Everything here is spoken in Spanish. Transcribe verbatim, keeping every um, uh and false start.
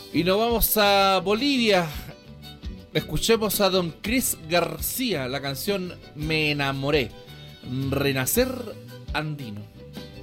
Y nos vamos a Bolivia. Escuchemos a don Chris García, la canción Me enamoré. Renacer andino.